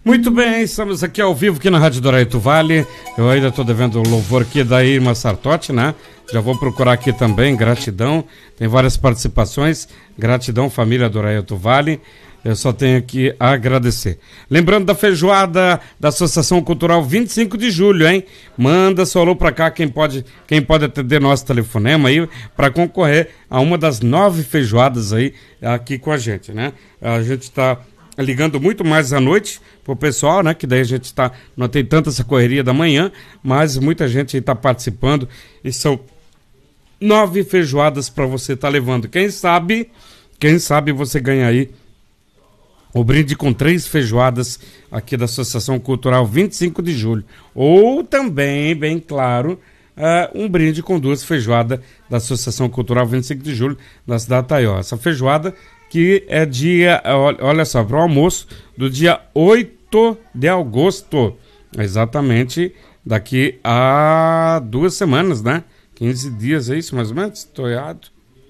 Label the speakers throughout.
Speaker 1: Muito bem, estamos aqui ao vivo aqui na Rádio Doraito Vale. Eu ainda estou devendo o louvor aqui da Irma Sartotti, né? Já vou procurar aqui também, gratidão. Tem várias participações. Gratidão, família Doraito Vale. Eu só tenho que agradecer. Lembrando da feijoada da Associação Cultural 25 de julho, hein? Manda seu alô pra cá, quem pode atender nosso telefonema aí, para concorrer a uma das 9 feijoadas aí aqui com a gente, né? A gente tá ligando muito mais à noite pro pessoal, né? Que daí a gente não tem tanta essa correria da manhã, mas muita gente está participando e são 9 feijoadas para você estar levando. Quem sabe você ganha aí o brinde com 3 feijoadas aqui da Associação Cultural 25 de julho. Ou também, bem claro, um brinde com 2 feijoadas da Associação Cultural 25 de julho da cidade de Taió. Essa feijoada que é dia, olha só, para o almoço do dia 8 de agosto. Exatamente daqui a 2 semanas, né? 15 dias, é isso mais ou menos? Estou errado?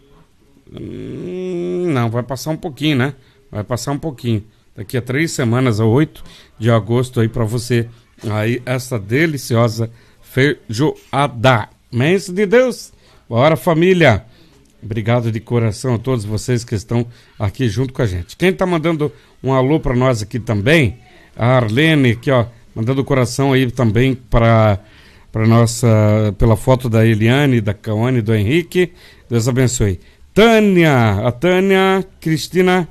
Speaker 1: Não, vai passar um pouquinho, né? Vai passar um pouquinho. Daqui a 3 semanas, a 8 de agosto, aí para você, aí essa deliciosa feijoada. Bênção de Deus. Bora, família. Obrigado de coração a todos vocês que estão aqui junto com a gente. Quem tá mandando um alô para nós aqui também, a Arlene, aqui ó, mandando coração aí também para nossa, pela foto da Eliane, da Cauane e do Henrique. Deus abençoe. A Tânia Cristina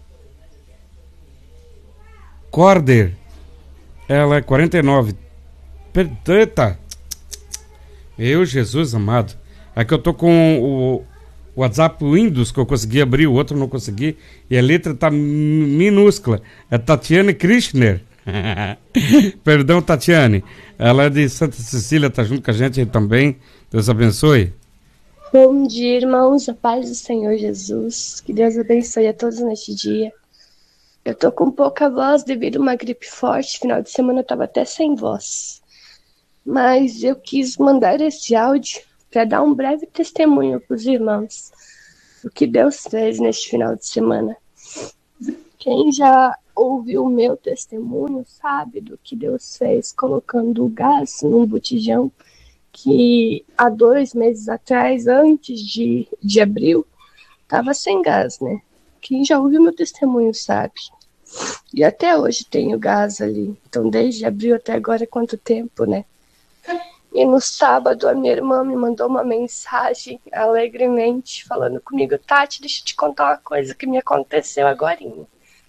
Speaker 1: Corder, ela é 49. Eita! Meu Jesus amado. Aqui eu tô com o WhatsApp Windows que eu consegui abrir, o outro não consegui, e a letra tá minúscula. É Tatiane Krishner. Perdão, Tatiane. Ela é de Santa Cecília, tá junto com a gente aí também. Deus abençoe.
Speaker 2: Bom dia, irmãos. A paz do Senhor Jesus. Que Deus abençoe a todos neste dia. Eu tô com pouca voz devido a uma gripe forte. Final de semana eu tava até sem voz. Mas eu quis mandar esse áudio para dar um breve testemunho para os irmãos do que Deus fez neste final de semana. Quem já ouviu o meu testemunho sabe do que Deus fez colocando o gás num botijão que há 2 meses atrás, antes de abril, estava sem gás, né? Quem já ouviu meu testemunho sabe. E até hoje tenho gás ali. Então, desde abril até agora, quanto tempo, né? E no sábado, a minha irmã me mandou uma mensagem alegremente, falando comigo: Tati, deixa eu te contar uma coisa que me aconteceu agorinha.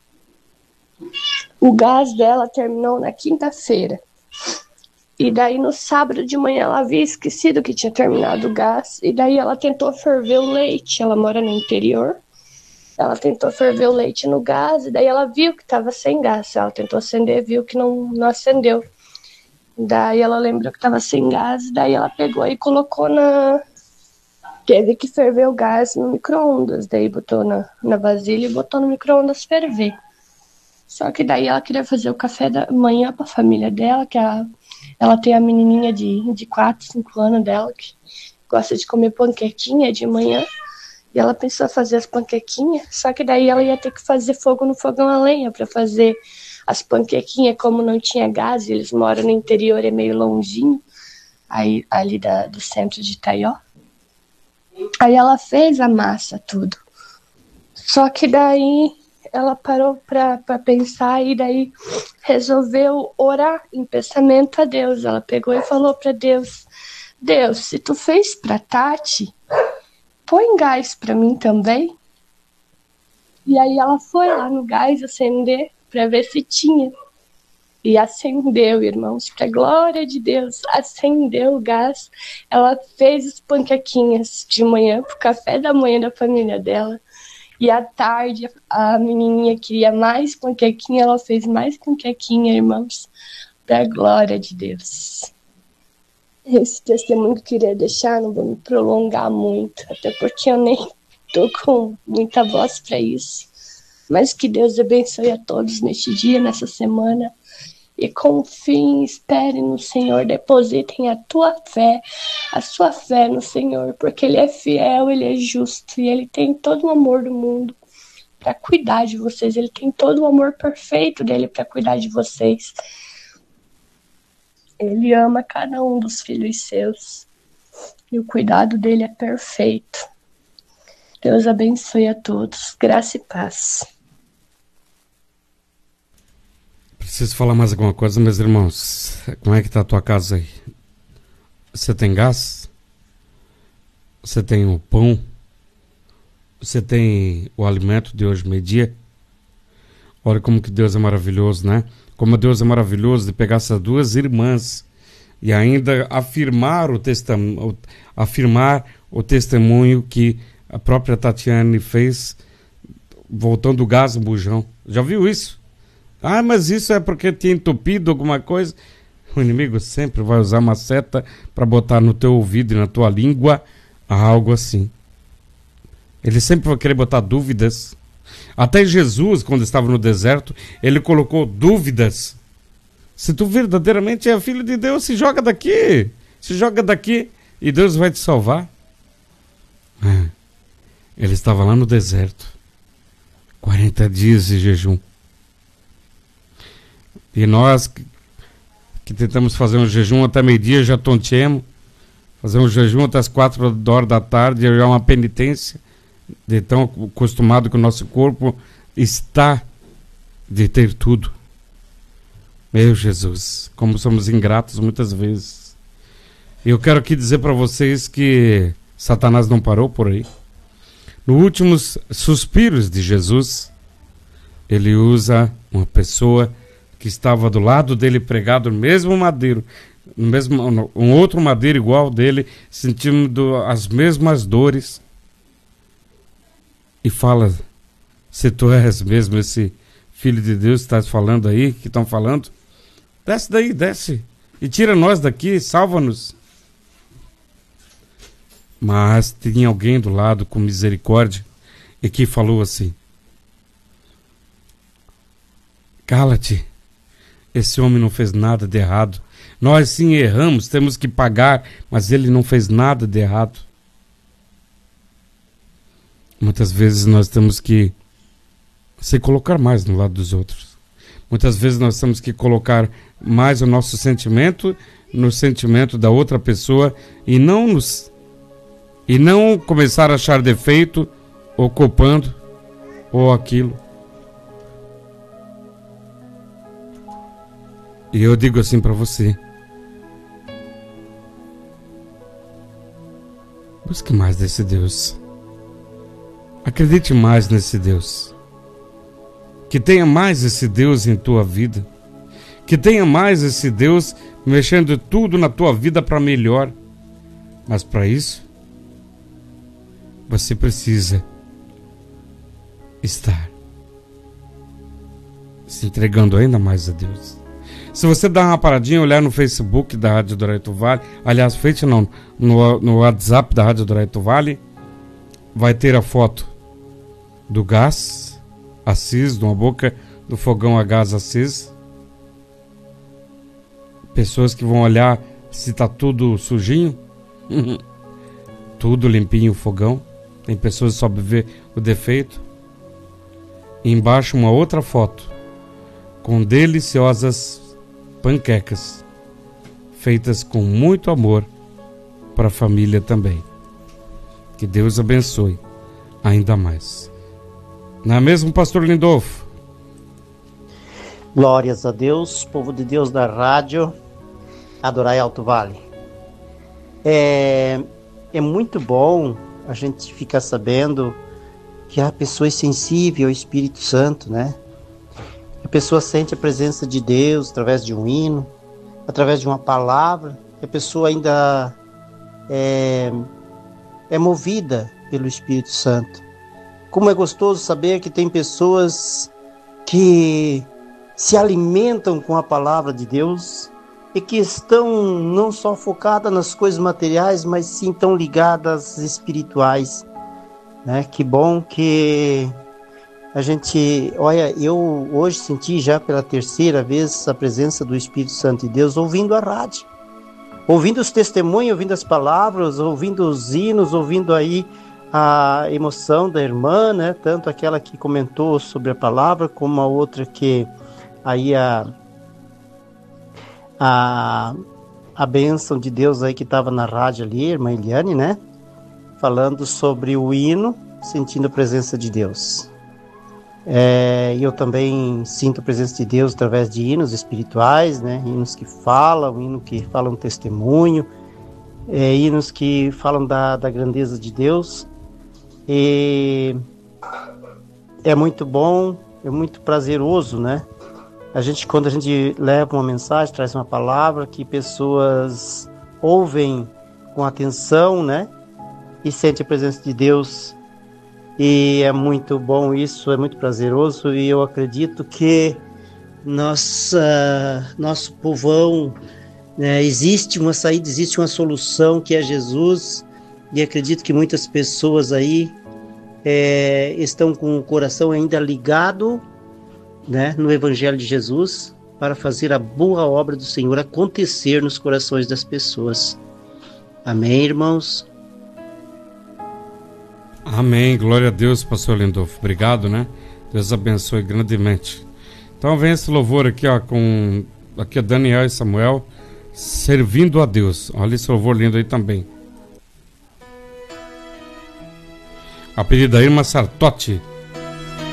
Speaker 2: O gás dela terminou na quinta-feira. E daí, no sábado de manhã, ela havia esquecido que tinha terminado o gás. E daí, ela tentou ferver o leite. Ela mora no interior. Ela tentou ferver o leite no gás. E daí, ela viu que estava sem gás. Ela tentou acender, viu que não acendeu. Daí ela lembrou que estava sem gás, daí ela pegou e colocou Teve que ferver o gás no micro-ondas, daí botou na vasilha e botou no micro-ondas ferver. Só que daí ela queria fazer o café da manhã para a família dela, que ela tem a menininha de 4, 5 anos dela, que gosta de comer panquequinha de manhã. E ela pensou em fazer as panquequinhas, só que daí ela ia ter que fazer fogo no fogão a lenha para fazer as panquequinhas. Como não tinha gás, eles moram no interior, é meio longinho, aí, ali do centro de Taió. Aí ela fez a massa, tudo. Só que daí ela parou pra pensar e daí resolveu orar em pensamento a Deus. Ela pegou e falou pra Deus: Deus, se tu fez pra Tati, põe gás pra mim também. E aí ela foi lá no gás acender para ver se tinha. E acendeu, irmãos, para glória de Deus, acendeu o gás. Ela fez as panquequinhas de manhã, pro café da manhã da família dela. E à tarde, a menininha queria mais panquequinha, ela fez mais panquequinha, irmãos, para glória de Deus. Esse testemunho que eu queria deixar, não vou me prolongar muito, até porque eu nem tô com muita voz para isso. Mas que Deus abençoe a todos neste dia, nessa semana. E confiem, esperem no Senhor, depositem a sua fé no Senhor, porque Ele é fiel, Ele é justo e Ele tem todo o amor do mundo para cuidar de vocês. Ele tem todo o amor perfeito dele para cuidar de vocês. Ele ama cada um dos filhos seus. E o cuidado dele é perfeito. Deus abençoe a todos. Graça e paz.
Speaker 1: Preciso falar mais alguma coisa, meus irmãos. Como é que tá a tua casa aí? Você tem gás? Você tem o pão? Você tem o alimento de hoje, meio-dia? Olha como que Deus é maravilhoso, né? Como Deus é maravilhoso de pegar essas duas irmãs e ainda afirmar o testemunho que a própria Tatiane fez voltando do gás no bujão. Já viu isso? Ah, mas isso é porque tinha entupido alguma coisa. O inimigo sempre vai usar uma seta para botar no teu ouvido e na tua língua algo assim. Ele sempre vai querer botar dúvidas. Até Jesus, quando estava no deserto, ele colocou dúvidas. Se tu verdadeiramente é filho de Deus, se joga daqui. Se joga daqui e Deus vai te salvar. Ele estava lá no deserto. 40 dias de jejum. E nós que tentamos fazer um jejum até meio-dia, já tontemos. Fazer um jejum até as 4 horas da tarde já é uma penitência. De tão acostumado que o nosso corpo está de ter tudo. Meu Jesus, como somos ingratos muitas vezes. Eu quero aqui dizer para vocês que Satanás não parou por aí. Nos últimos suspiros de Jesus, ele usa uma pessoa que estava do lado dele pregado no mesmo madeiro, um outro madeiro igual dele, sentindo as mesmas dores. E fala, se tu és mesmo esse filho de Deus que estás falando aí, que estão falando, desce daí, desce, e tira nós daqui, salva-nos. Mas tinha alguém do lado com misericórdia e que falou assim: cala-te, esse homem não fez nada de errado. Nós sim erramos, temos que pagar, mas ele não fez nada de errado. Muitas vezes nós temos que se colocar mais no lado dos outros. Muitas vezes nós temos que colocar mais o nosso sentimento no sentimento da outra pessoa e não começar a achar defeito ou culpando ou aquilo. E eu digo assim para você: busque mais desse Deus. Acredite mais nesse Deus. Que tenha mais esse Deus em tua vida. Que tenha mais esse Deus mexendo tudo na tua vida para melhor. Mas para isso, você precisa estar se entregando ainda mais a Deus. Se você dar uma paradinha, olhar no Facebook da Rádio Doraito Vale, aliás, feito não, no WhatsApp da Rádio Doraito Vale, vai ter a foto do gás aceso, de uma boca do fogão a gás aceso. Pessoas que vão olhar se está tudo sujinho, tudo limpinho o fogão. Tem pessoas que só vê o defeito. E embaixo uma outra foto com deliciosas panquecas feitas com muito amor para a família também. Que Deus abençoe ainda mais. Não é mesmo, pastor Lindolfo?
Speaker 3: Glórias a Deus, povo de Deus da rádio Adorai Alto Vale. É muito bom a gente ficar sabendo que a pessoa é sensível ao Espírito Santo, né? A pessoa sente a presença de Deus através de um hino, através de uma palavra. A pessoa ainda é movida pelo Espírito Santo. Como é gostoso saber que tem pessoas que se alimentam com a palavra de Deus e que estão não só focadas nas coisas materiais, mas sim tão ligadas às espirituais, né? Que bom que a gente... Olha, eu hoje senti já pela 3ª vez a presença do Espírito Santo de Deus ouvindo a rádio, ouvindo os testemunhos, ouvindo as palavras, ouvindo os hinos, ouvindo aí a emoção da irmã, né? Tanto aquela que comentou sobre a palavra, como a outra que aí a bênção de Deus aí que estava na rádio ali, irmã Eliane, né? Falando sobre o hino, sentindo a presença de Deus. Eu também sinto a presença de Deus através de hinos espirituais, né? Hinos que falam, hinos que falam testemunho, hinos que falam da grandeza de Deus. E é muito bom, é muito prazeroso, né? Quando a gente leva uma mensagem, traz uma palavra que pessoas ouvem com atenção, né? E sentem a presença de Deus. E é muito bom isso, é muito prazeroso. E eu acredito que nosso povão, né, existe uma saída, existe uma solução que é Jesus. E acredito que muitas pessoas aí estão com o coração ainda ligado, né, no Evangelho de Jesus, para fazer a boa obra do Senhor acontecer nos corações das pessoas. Amém, irmãos?
Speaker 1: Amém, glória a Deus, pastor Lindolfo. Obrigado, né? Deus abençoe grandemente. Então vem esse louvor aqui, ó, com aqui Daniel e Samuel, servindo a Deus. Olha esse louvor lindo aí também. A pedido da irmã Sartotti.